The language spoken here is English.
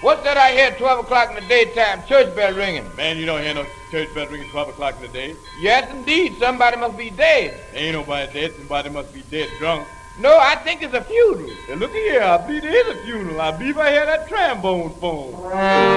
What's that I hear at 12 o'clock in the daytime? Church bell ringing. Man, you don't hear no church bell ringing 12 o'clock in the day. Yes, indeed. Somebody must be dead. Ain't nobody dead. Somebody must be dead drunk. No, I think it's a funeral. Hey, look here. I believe there is a funeral. I believe I hear that trombone phone.